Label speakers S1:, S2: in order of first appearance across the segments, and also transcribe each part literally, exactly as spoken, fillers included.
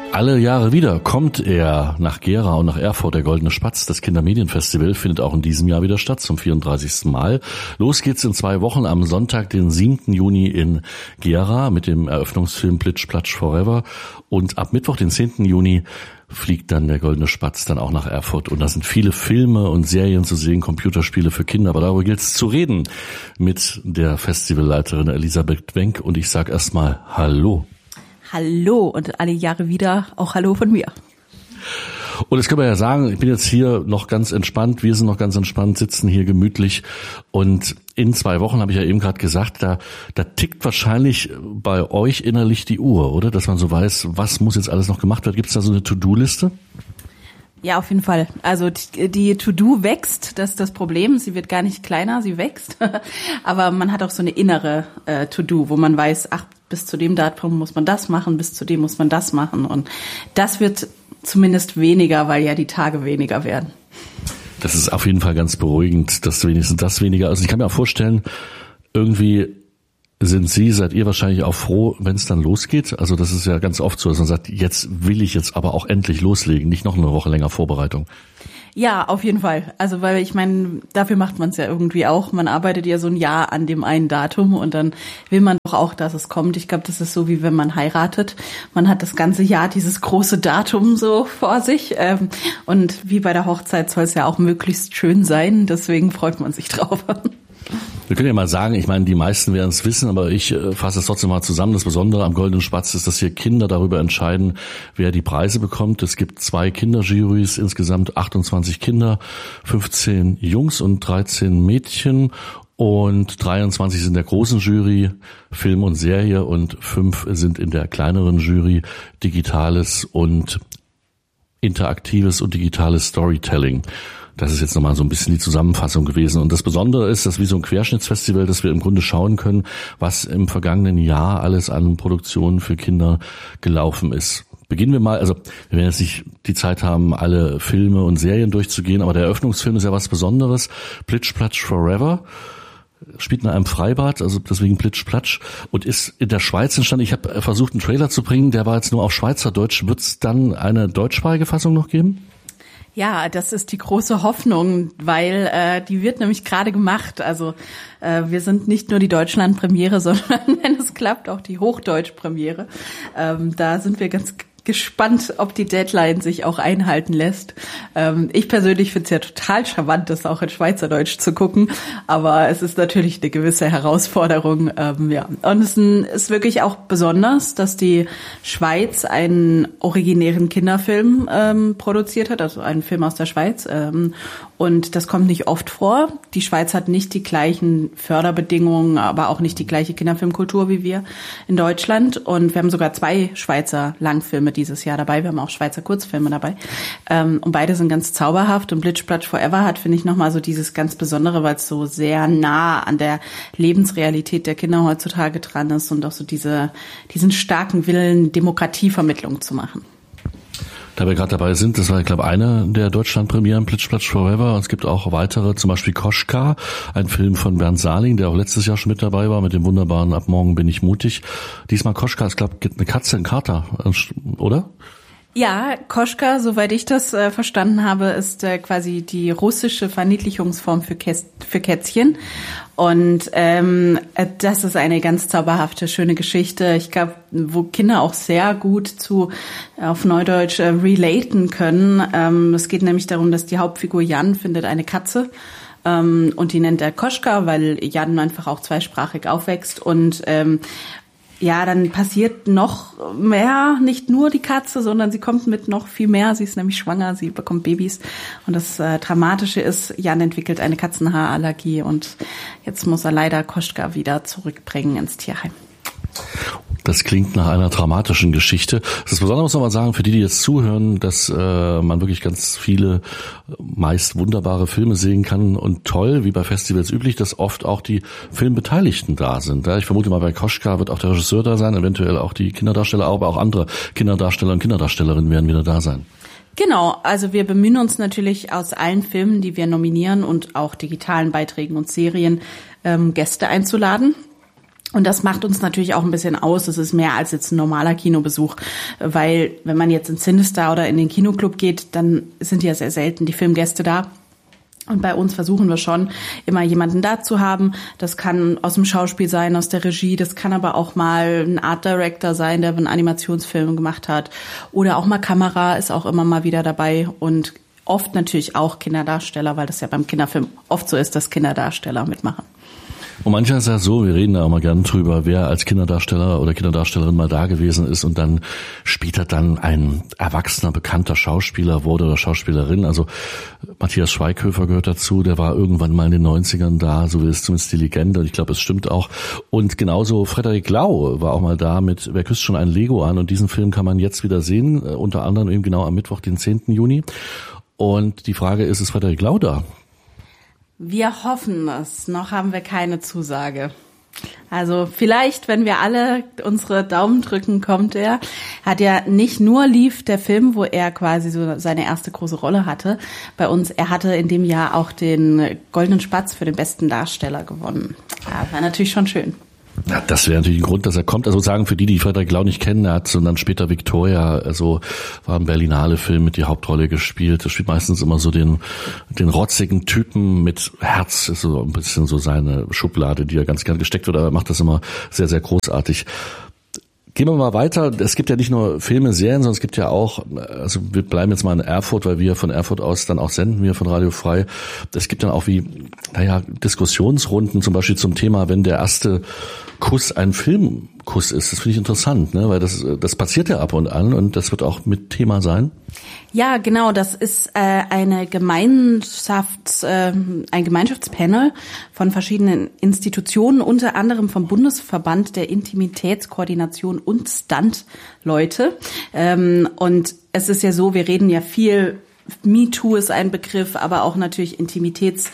S1: Alle Jahre wieder kommt er nach Gera und nach Erfurt. Der Goldene Spatz, das Kindermedienfestival, findet auch in diesem Jahr wieder statt, zum vierunddreißigsten Mal. Los geht's in zwei Wochen am Sonntag, den siebten Juni in Gera mit dem Eröffnungsfilm Plitsch Platsch Forever. Und ab Mittwoch, den zehnten Juni, fliegt dann der Goldene Spatz dann auch nach Erfurt. Und da sind viele Filme und Serien zu sehen, Computerspiele für Kinder. Aber darüber gilt es zu reden mit der Festivalleiterin Elisabeth Wenck. Und ich sage erstmal Hallo.
S2: Hallo und alle Jahre wieder auch Hallo von mir.
S1: Und jetzt können wir ja sagen, ich bin jetzt hier noch ganz entspannt, wir sind noch ganz entspannt, sitzen hier gemütlich und in zwei Wochen, habe ich ja eben gerade gesagt, da, da tickt wahrscheinlich bei euch innerlich die Uhr, oder? Dass man so weiß, was muss jetzt alles noch gemacht werden. Gibt es da so eine To-Do-Liste?
S2: Ja, auf jeden Fall. Also die To-Do wächst, das ist das Problem. Sie wird gar nicht kleiner, sie wächst. Aber man hat auch so eine innere äh, To-Do, wo man weiß, ach, bis zu dem Datum muss man das machen, bis zu dem muss man das machen. Und das wird zumindest weniger, weil ja die Tage weniger werden.
S1: Das ist auf jeden Fall ganz beruhigend, dass wenigstens das weniger. Also ich kann mir auch vorstellen, irgendwie sind Sie, seid ihr wahrscheinlich auch froh, wenn es dann losgeht? Also das ist ja ganz oft so, dass man sagt, jetzt will ich jetzt aber auch endlich loslegen, nicht noch eine Woche länger Vorbereitung.
S2: Ja, auf jeden Fall. Also weil ich meine, dafür macht man es ja irgendwie auch. Man arbeitet ja so ein Jahr an dem einen Datum und dann will man doch auch, dass es kommt. Ich glaube, das ist so, wie wenn man heiratet. Man hat das ganze Jahr dieses große Datum so vor sich. Und wie bei der Hochzeit soll es ja auch möglichst schön sein. Deswegen freut man sich drauf.
S1: Wir können ja mal sagen, ich meine, die meisten werden es wissen, aber ich äh, fasse es trotzdem mal zusammen. Das Besondere am Goldenen Spatz ist, dass hier Kinder darüber entscheiden, wer die Preise bekommt. Es gibt zwei Kinderjurys, insgesamt achtundzwanzig Kinder, fünfzehn Jungs und dreizehn Mädchen und dreiundzwanzig sind in der großen Jury, Film und Serie, und fünf sind in der kleineren Jury, Digitales und interaktives und digitales Storytelling. Das ist jetzt nochmal so ein bisschen die Zusammenfassung gewesen. Und das Besondere ist, dass wie so ein Querschnittsfestival, dass wir im Grunde schauen können, was im vergangenen Jahr alles an Produktionen für Kinder gelaufen ist. Beginnen wir mal, also wir werden jetzt nicht die Zeit haben, alle Filme und Serien durchzugehen, aber der Eröffnungsfilm ist ja was Besonderes. Plitsch Platsch Forever. Spielt in einem Freibad, also deswegen Plitsch Platsch, und ist in der Schweiz entstanden. Ich habe versucht, einen Trailer zu bringen, der war jetzt nur auf Schweizerdeutsch. Wird es dann eine deutschsprachige Fassung noch geben?
S2: Ja, das ist die große Hoffnung, weil äh, die wird nämlich gerade gemacht. Also äh, wir sind nicht nur die Deutschland-Premiere, sondern, wenn es klappt, auch die Hochdeutsch-Premiere. Ähm, da sind wir ganz gespannt, ob die Deadline sich auch einhalten lässt. Ähm, ich persönlich finde es ja total charmant, das auch in Schweizerdeutsch zu gucken, aber es ist natürlich eine gewisse Herausforderung. Ähm, ja. Und es ist wirklich auch besonders, dass die Schweiz einen originären Kinderfilm ähm, produziert hat, also einen Film aus der Schweiz. Ähm, und das kommt nicht oft vor. Die Schweiz hat nicht die gleichen Förderbedingungen, aber auch nicht die gleiche Kinderfilmkultur wie wir in Deutschland. Und wir haben sogar zwei Schweizer Langfilme dieses Jahr dabei. Wir haben auch Schweizer Kurzfilme dabei. Ähm, und beide sind ganz zauberhaft. Und Plitsch Platsch Forever hat, finde ich, nochmal so dieses ganz Besondere, weil es so sehr nah an der Lebensrealität der Kinder heutzutage dran ist und auch so diese, diesen starken Willen, Demokratievermittlung zu machen.
S1: Da wir gerade dabei sind, das war, ich glaube, eine der Deutschland-Premieren, Plitsch Platsch Forever. Und es gibt auch weitere, zum Beispiel Koschka, ein Film von Bernd Saling, der auch letztes Jahr schon mit dabei war, mit dem wunderbaren Ab morgen bin ich mutig. Diesmal Koschka, es glaube, eine Katze in Kater, oder?
S2: Ja, Koschka, soweit ich das äh, verstanden habe, ist äh, quasi die russische Verniedlichungsform für, Käs- für Kätzchen. Und ähm, das ist eine ganz zauberhafte, schöne Geschichte. Ich glaube, wo Kinder auch sehr gut zu, auf Neudeutsch, äh, relaten können. Ähm, es geht nämlich darum, dass die Hauptfigur Jan findet eine Katze. Ähm, und die nennt er Koschka, weil Jan einfach auch zweisprachig aufwächst. Und ähm, ja, dann passiert noch mehr, nicht nur die Katze, sondern sie kommt mit noch viel mehr. Sie ist nämlich schwanger, sie bekommt Babys. Und das äh, Dramatische ist, Jan entwickelt eine Katzenhaarallergie und jetzt muss er leider Koschka wieder zurückbringen ins Tierheim.
S1: Das klingt nach einer dramatischen Geschichte. Das Besondere muss man mal sagen, für die, die jetzt zuhören, dass äh, man wirklich ganz viele, meist wunderbare Filme sehen kann und toll, wie bei Festivals üblich, dass oft auch die Filmbeteiligten da sind. Ja, ich vermute mal, bei Koschka wird auch der Regisseur da sein, eventuell auch die Kinderdarsteller, aber auch andere Kinderdarsteller und Kinderdarstellerinnen werden wieder da sein.
S2: Genau, also wir bemühen uns natürlich aus allen Filmen, die wir nominieren und auch digitalen Beiträgen und Serien, ähm, Gäste einzuladen. Und das macht uns natürlich auch ein bisschen aus. Das ist mehr als jetzt ein normaler Kinobesuch, weil wenn man jetzt ins Cinestar oder in den Kinoclub geht, dann sind ja sehr selten die Filmgäste da. Und bei uns versuchen wir schon, immer jemanden da zu haben. Das kann aus dem Schauspiel sein, aus der Regie. Das kann aber auch mal ein Art Director sein, der einen Animationsfilm gemacht hat. Oder auch mal Kamera ist auch immer mal wieder dabei. Und oft natürlich auch Kinderdarsteller, weil das ja beim Kinderfilm oft so ist, dass Kinderdarsteller mitmachen.
S1: Und manchmal ist es so, wir reden da auch mal gern drüber, wer als Kinderdarsteller oder Kinderdarstellerin mal da gewesen ist und dann später dann ein erwachsener, bekannter Schauspieler wurde oder Schauspielerin. Also Matthias Schweighöfer gehört dazu, der war irgendwann mal in den neunzigern da, so ist zumindest die Legende und ich glaube, es stimmt auch. Und genauso Frederik Lau war auch mal da mit Wer küsst schon ein Lego an, und diesen Film kann man jetzt wieder sehen, unter anderem eben genau am Mittwoch, den zehnten Juni. Und die Frage ist, ist Frederik Lau da?
S2: Wir hoffen es. Noch haben wir keine Zusage. Also vielleicht, wenn wir alle unsere Daumen drücken, kommt er. Hat ja nicht nur lief der Film, wo er quasi so seine erste große Rolle hatte. Bei uns, er hatte in dem Jahr auch den Goldenen Spatz für den besten Darsteller gewonnen. Ja, war natürlich schon schön.
S1: Ja, das wäre natürlich ein Grund, dass er kommt. Also sagen, für die, die Frederik Lau nicht kennen, er hat so dann später Victoria, also war ein Berlinale-Film mit die Hauptrolle gespielt. Er spielt meistens immer so den den rotzigen Typen mit Herz, ist so ein bisschen so seine Schublade, die er ganz gern gesteckt wird, aber er macht das immer sehr, sehr großartig. Gehen wir mal weiter. Es gibt ja nicht nur Filme, Serien, sondern es gibt ja auch, also wir bleiben jetzt mal in Erfurt, weil wir von Erfurt aus dann auch senden, wir von Radio Frei. Es gibt dann auch wie, naja, Diskussionsrunden zum Beispiel zum Thema, wenn der erste Kuss ein Filmkuss ist. Das finde ich interessant, ne, weil das das passiert ja ab und an und das wird auch mit Thema sein.
S2: Ja, genau. Das ist äh, eine Gemeinschafts, äh, ein Gemeinschaftspanel von verschiedenen Institutionen, unter anderem vom Bundesverband der Intimitätskoordination und Stunt-Leute. Ähm, und es ist ja so, wir reden ja viel. MeToo ist ein Begriff, aber auch natürlich Intimitätsszenen,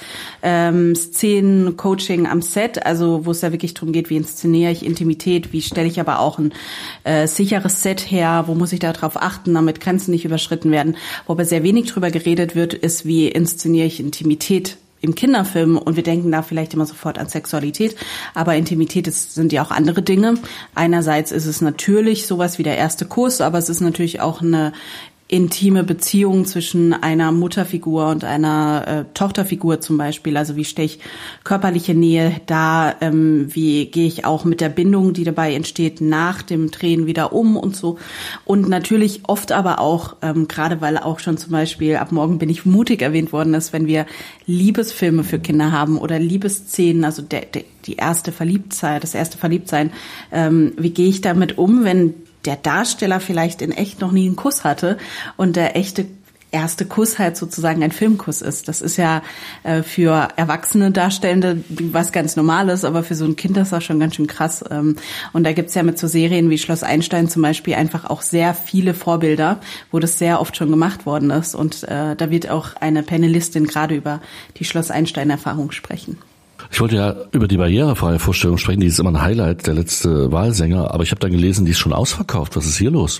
S2: ähm, Coaching am Set, also wo es ja wirklich darum geht, wie inszeniere ich Intimität, wie stelle ich aber auch ein äh, sicheres Set her, wo muss ich da drauf achten, damit Grenzen nicht überschritten werden. Wobei sehr wenig drüber geredet wird, ist, wie inszeniere ich Intimität im Kinderfilm, und wir denken da vielleicht immer sofort an Sexualität, aber Intimität ist, sind ja auch andere Dinge. Einerseits ist es natürlich sowas wie der erste Kuss, aber es ist natürlich auch eine intime Beziehung zwischen einer Mutterfigur und einer äh, Tochterfigur zum Beispiel. Also wie stelle ich körperliche Nähe da, ähm, wie gehe ich auch mit der Bindung, die dabei entsteht, nach dem Drehen wieder um und so. Und natürlich oft aber auch, ähm, gerade weil auch schon zum Beispiel Ab morgen bin ich mutig erwähnt worden ist, wenn wir Liebesfilme für Kinder haben oder Liebesszenen, also der, der, die erste Verliebtheit, das erste Verliebtsein, ähm, wie gehe ich damit um, wenn der Darsteller vielleicht in echt noch nie einen Kuss hatte und der echte erste Kuss halt sozusagen ein Filmkuss ist. Das ist ja äh, für erwachsene Darstellende was ganz Normales, aber für so ein Kind ist das schon ganz schön krass. Ähm, und da gibt's ja mit so Serien wie Schloss Einstein zum Beispiel einfach auch sehr viele Vorbilder, wo das sehr oft schon gemacht worden ist. Und äh, da wird auch eine Panelistin gerade über die Schloss Einstein-Erfahrung sprechen.
S1: Ich wollte ja über die barrierefreie Vorstellung sprechen, die ist immer ein Highlight, der letzte Wahlsänger, aber ich habe dann gelesen, die ist schon ausverkauft. Was ist hier los?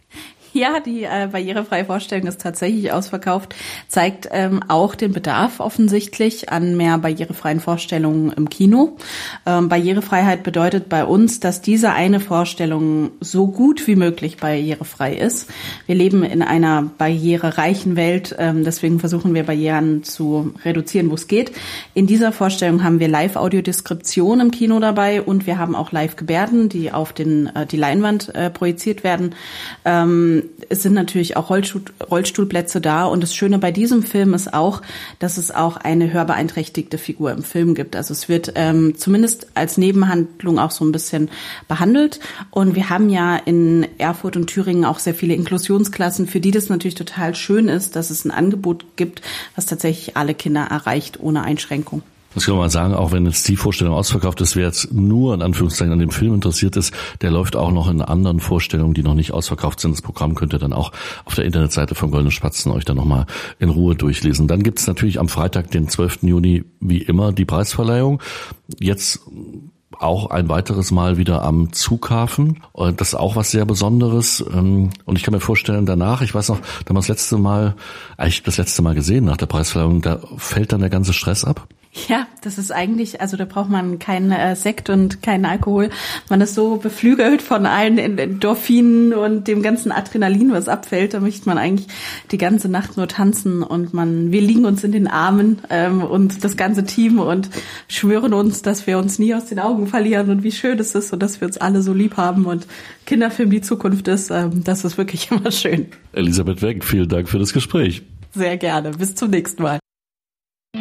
S2: Ja, die äh, barrierefreie Vorstellung ist tatsächlich ausverkauft, zeigt ähm, auch den Bedarf offensichtlich an mehr barrierefreien Vorstellungen im Kino. Ähm, Barrierefreiheit bedeutet bei uns, dass diese eine Vorstellung so gut wie möglich barrierefrei ist. Wir leben in einer barrierereichen Welt, ähm, deswegen versuchen wir Barrieren zu reduzieren, wo es geht. In dieser Vorstellung haben wir Live-Audiodeskription im Kino dabei und wir haben auch Live-Gebärden, die auf den äh, die Leinwand äh, projiziert werden. Ähm, Es sind natürlich auch Rollstuhl, Rollstuhlplätze da, und das Schöne bei diesem Film ist auch, dass es auch eine hörbeeinträchtigte Figur im Film gibt. Also es wird ähm, zumindest als Nebenhandlung auch so ein bisschen behandelt, und wir haben ja in Erfurt und Thüringen auch sehr viele Inklusionsklassen, für die das natürlich total schön ist, dass es ein Angebot gibt, was tatsächlich alle Kinder erreicht, ohne Einschränkung.
S1: Das kann man mal sagen, auch wenn jetzt die Vorstellung ausverkauft ist, wer jetzt nur in Anführungszeichen an dem Film interessiert ist, der läuft auch noch in anderen Vorstellungen, die noch nicht ausverkauft sind. Das Programm könnt ihr dann auch auf der Internetseite vom Goldenen Spatzen euch dann nochmal in Ruhe durchlesen. Dann gibt's natürlich am Freitag, den zwölften Juni, wie immer die Preisverleihung. Jetzt auch ein weiteres Mal wieder am Zughafen. Das ist auch was sehr Besonderes. Und ich kann mir vorstellen, danach, ich weiß noch, da haben wir das letzte Mal, eigentlich das letzte Mal gesehen nach der Preisverleihung, da fällt dann der ganze Stress ab.
S2: Ja, das ist eigentlich, also da braucht man keinen äh, Sekt und keinen Alkohol. Man ist so beflügelt von allen Endorphinen und dem ganzen Adrenalin, was abfällt. Da möchte man eigentlich die ganze Nacht nur tanzen und man, wir liegen uns in den Armen ähm, und das ganze Team und schwören uns, dass wir uns nie aus den Augen verlieren und wie schön es ist und dass wir uns alle so lieb haben und Kinderfilm die Zukunft ist. Ähm, das ist wirklich immer schön.
S1: Elisabeth Wenck, vielen Dank für das Gespräch.
S2: Sehr gerne. Bis zum nächsten Mal.